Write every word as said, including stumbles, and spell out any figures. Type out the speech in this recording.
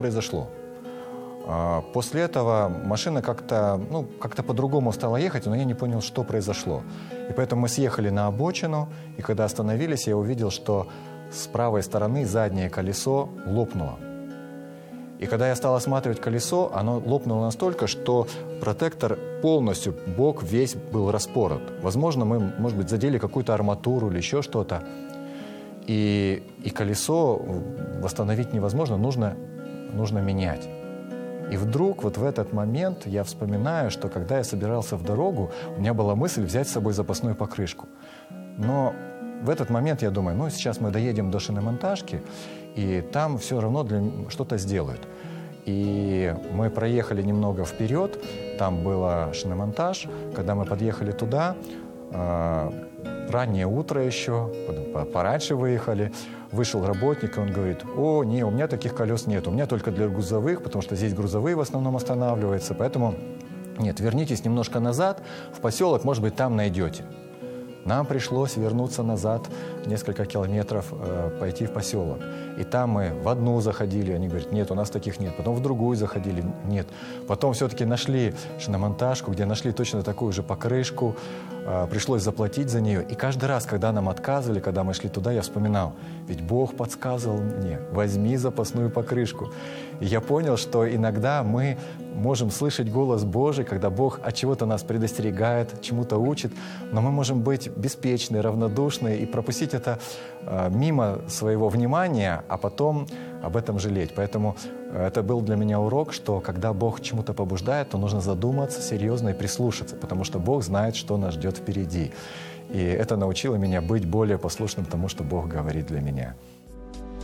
произошло. После этого машина как-то ну, как-то по-другому стала ехать, но я не понял, что произошло. И поэтому мы съехали на обочину, и когда остановились, я увидел, что с правой стороны заднее колесо лопнуло. И когда я стал осматривать колесо, оно лопнуло настолько, что протектор полностью, бок весь был распорот. Возможно, мы, может быть, задели какую-то арматуру или еще что-то. И, и колесо восстановить невозможно, нужно, нужно менять. И вдруг вот в этот момент я вспоминаю, что когда я собирался в дорогу, у меня была мысль взять с собой запасную покрышку. Но в этот момент я думаю, ну сейчас мы доедем до шиномонтажки, и там все равно для что-то сделают. И мы проехали немного вперед, там был шиномонтаж. Когда мы подъехали туда, раннее утро еще, пораньше выехали, вышел работник, и он говорит: о, не, у меня таких колес нет, у меня только для грузовых, потому что здесь грузовые в основном останавливаются, поэтому нет, вернитесь немножко назад, в поселок, может быть, там найдете. Нам пришлось вернуться назад несколько километров, э, пойти в поселок. И там мы в одну заходили, они говорят: нет, у нас таких нет. Потом в другую заходили, нет. Потом все-таки нашли шиномонтажку, где нашли точно такую же покрышку. Э, пришлось заплатить за нее. И каждый раз, когда нам отказывали, когда мы шли туда, я вспоминал: ведь Бог подсказывал мне: возьми запасную покрышку. И я понял, что иногда мы можем слышать голос Божий, когда Бог от чего-то нас предостерегает, чему-то учит, но мы можем быть беспечны, равнодушны и пропустить это э, мимо своего внимания, а потом об этом жалеть. Поэтому это был для меня урок, что когда Бог чему-то побуждает, то нужно задуматься серьезно и прислушаться, потому что Бог знает, что нас ждет впереди. И это научило меня быть более послушным тому, что Бог говорит для меня.